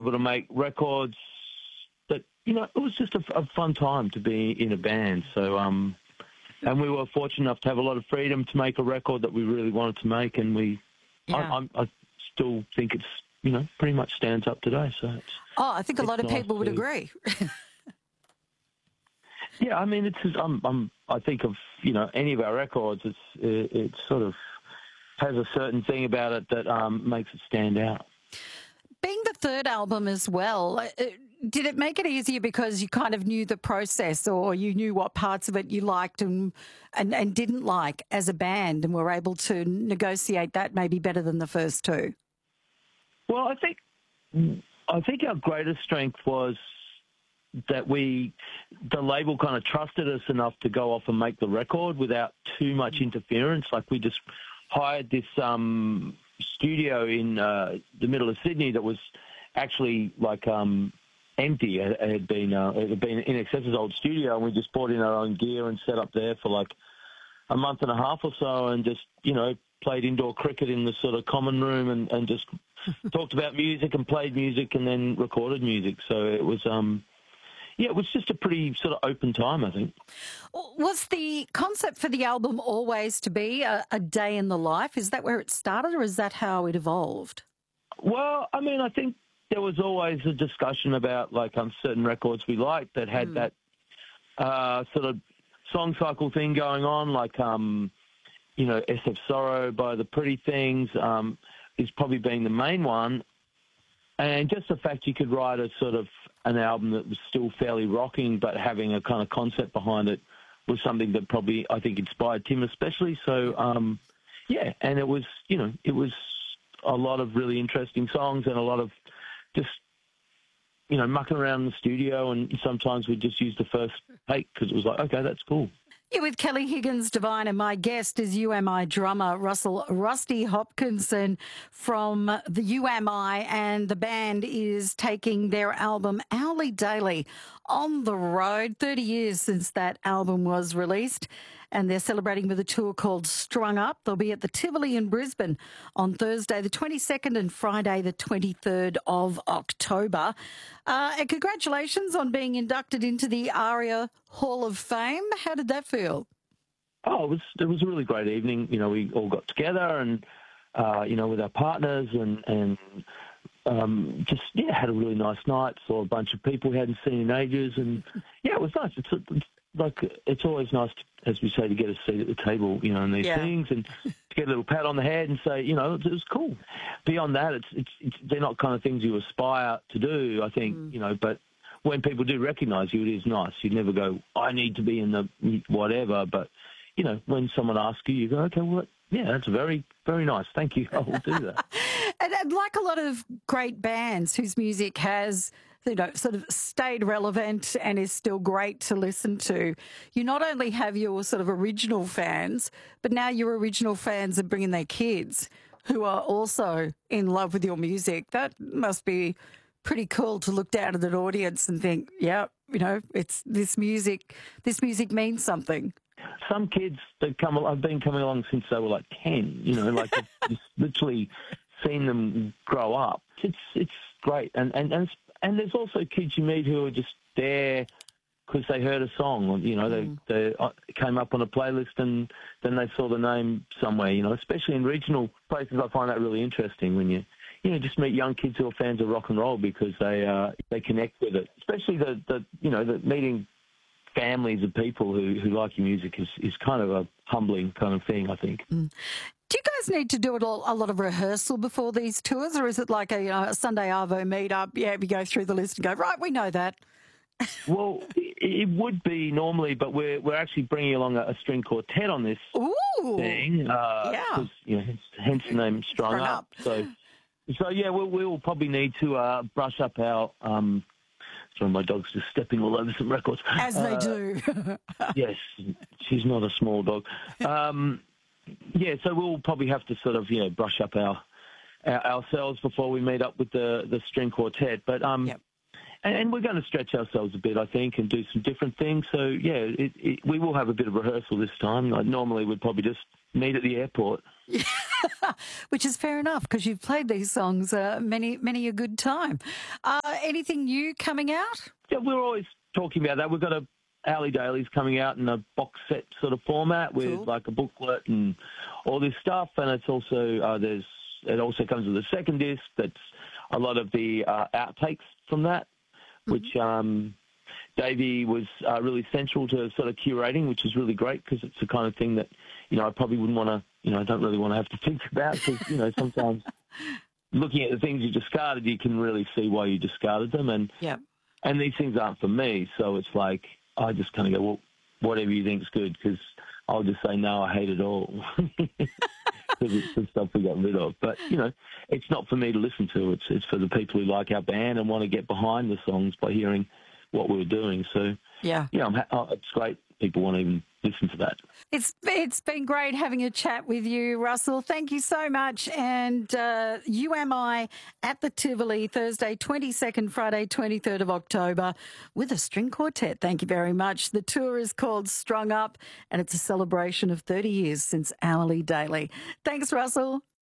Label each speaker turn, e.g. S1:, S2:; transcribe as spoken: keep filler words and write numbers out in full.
S1: able to make records that, you know, it was just a, a fun time to be in a band. So, um, and we were fortunate enough to have a lot of freedom to make a record that we really wanted to make, and we,
S2: Yeah.
S1: I, I, I still think it's, you know, pretty much stands up today. So, it's,
S2: Oh, I think a lot of
S1: nice
S2: people would
S1: to,
S2: agree.
S1: Yeah, I mean, it's. I'm, I'm. I think of, you know, any of our records. It's. It, it sort of has a certain thing about it that um, makes it stand out.
S2: Being the third album as well, uh, did it make it easier because you kind of knew the process, or you knew what parts of it you liked and and, and didn't like as a band, and were able to negotiate that maybe better than the first two?
S1: Well, I think. I think our greatest strength was that we, the label kind of trusted us enough to go off and make the record without too much interference. Like, we just hired this um, studio in uh, the middle of Sydney that was actually like um, empty. It had been uh, it had been INXS's old studio, and we just brought in our own gear and set up there for like a month and a half or so, and just, you know, played indoor cricket in the sort of common room, and, and just talked about music and played music and then recorded music. So it was. Um, Yeah, it was just a pretty sort of open time, I think.
S2: Was the concept for the album always to be a, a day in the life? Is that where it started, or is that how it evolved?
S1: Well, I mean, I think there was always a discussion about, like, um, certain records we liked that had mm. that uh, sort of song cycle thing going on, like, um, you know, S F Sorrow by The Pretty Things um, is probably being the main one. And just the fact you could write a sort of an album that was still fairly rocking, but having a kind of concept behind it was something that probably, I think, inspired Tim especially. So, um, yeah, and it was, you know, it was a lot of really interesting songs and a lot of just, you know, mucking around in the studio, and sometimes we'd just use the first take because it was like, okay, that's cool.
S2: You're with Kelly Higgins Devine, and my guest is U M I drummer Russell Rusty Hopkinson from the U M I, and the band is taking their album Owly Daily on the road. thirty years since that album was released, and they're celebrating with a tour called Strung Up. They'll be at the Tivoli in Brisbane on Thursday the twenty-second and Friday the twenty-third of October. Uh, and congratulations on being inducted into the ARIA Hall of Fame. How did that feel?
S1: Oh, it was it was a really great evening. You know, we all got together and, uh, you know, with our partners and, and um, just, yeah, had a really nice night. Saw a bunch of people we hadn't seen in ages. And, yeah, it was nice. It's, it's like, it's always nice, to, as we say, to get a seat at the table, you know, in these
S2: yeah.
S1: things, and to get a little pat on the head and say, you know, it, it was cool. Beyond that, it's, it's, it's they're not kind of things you aspire to do, I think, mm. you know, but when people do recognise you, it is nice. You never go, I need to be in the whatever, but, you know, when someone asks you, you go, okay, well, yeah, that's very, very nice. Thank you. I will do that.
S2: and, and like a lot of great bands whose music has, you know, sort of stayed relevant and is still great to listen to, you not only have your sort of original fans, but now your original fans are bringing their kids who are also in love with your music. That must be pretty cool to look down at an audience and think, yeah, you know, it's this music, this music means something.
S1: Some kids that come, I've been coming along since they were like ten, you know, like I've literally seen them grow up. It's it's great. And, and, and, and there's also kids you meet who are just there because they heard a song, or, you know, mm. they, they came up on a playlist and then they saw the name somewhere, you know, especially in regional places. I find that really interesting when you, you know, just meet young kids who are fans of rock and roll because they, uh, they connect with it, especially the, the you know, the meeting families of people who, who like your music is, is kind of a humbling kind of thing, I think.
S2: Mm. Do you guys need to do it all, a lot of rehearsal before these tours, or is it like a, you know, a Sunday Arvo meet-up? Yeah, we go through the list and go, right, we know that.
S1: Well, it would be normally, but we're we're actually bringing along a, a string quartet on this
S2: Ooh,
S1: thing. Uh,
S2: yeah.
S1: You know, hence, hence the name Strung,
S2: Strung
S1: Up.
S2: Up.
S1: So, so yeah, we'll, we'll probably need to uh, brush up our... Um, Sorry, my dog's just stepping all over some records.
S2: As they
S1: uh,
S2: do.
S1: Yes, she's not a small dog. Um, yeah, so we'll probably have to sort of, you know, brush up our, our ourselves before we meet up with the, the string quartet. But um,
S2: yep.
S1: and, and we're going to stretch ourselves a bit, I think, and do some different things. So, yeah, it, it, we will have a bit of rehearsal this time. Like, normally we'd probably just meet at the airport.
S2: Which is fair enough because you've played these songs uh, many, many a good time. Uh, anything new coming out?
S1: Yeah, we're always talking about that. We've got a Ali Daly's coming out in a box set sort of format with
S2: Cool.
S1: like a booklet and all this stuff. And it's also, uh, there's, it also comes with a second disc that's a lot of the uh, outtakes from that, mm-hmm. which um, Davey was uh, really central to sort of curating, which is really great because it's the kind of thing that, you know, I probably wouldn't want to, you know, I don't really want to have to think about because, you know, sometimes looking at the things you discarded, you can really see why you discarded them. And,
S2: Yep.
S1: and these things aren't for me. So it's like, I just kind of go, well, whatever you think's good, because I'll just say, no, I hate it all. Because it's the stuff we got rid of. But, you know, it's not for me to listen to. It's it's for the people who like our band and want to get behind the songs by hearing what we were doing. So,
S2: Yeah.
S1: yeah, I'm ha- oh, it's great. People want to even listen to that.
S2: It's it's been great having a chat with you, Russell. Thank you so much. And uh, U M I at the Tivoli, Thursday twenty-second, Friday twenty-third of October with a string quartet. Thank you very much. The tour is called Strung Up and it's a celebration of thirty years since Ali Daly. Thanks, Russell.